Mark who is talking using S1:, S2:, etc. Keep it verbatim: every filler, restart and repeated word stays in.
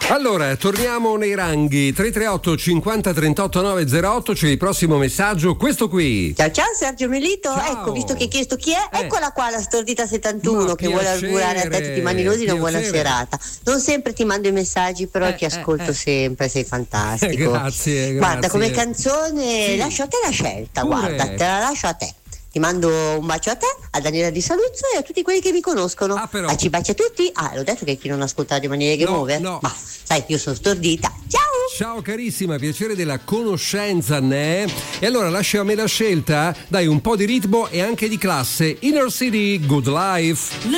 S1: Allora, torniamo nei ranghi. tre tre otto cinquanta trentotto nove zero otto, c'è il prossimo messaggio, questo qui.
S2: Ciao ciao Sergio Melito,
S1: Ciao.
S2: Ecco, visto che hai chiesto chi è,
S1: Eh.
S2: eccola qua la stordita settantuno
S1: Ma
S2: che vuole
S1: piacere,
S2: augurare a te tutti i maninosi una buona
S1: piacere.
S2: serata. Non sempre ti mando i messaggi, però
S1: Eh,
S2: ti ascolto
S1: eh, eh.
S2: sempre, sei fantastico.
S1: Eh, grazie,
S2: Guarda,
S1: grazie.
S2: come canzone
S1: Sì.
S2: lascio a te la scelta,
S1: Pure.
S2: guarda, te la lascio a te. Ti mando un bacio a te, a Daniela Di Saluzzo e a tutti quelli che mi conoscono.
S1: Ah, però.
S2: Baci baci a tutti. Ah, l'ho detto che chi non ascolta Radio Maniere
S1: No,
S2: Mover?
S1: no.
S2: Ma sai, io sono stordita. Ciao!
S1: Ciao carissima, piacere della conoscenza, né? E allora lascia a me la scelta, dai un po' di ritmo e anche di classe. Inner City, Good Life.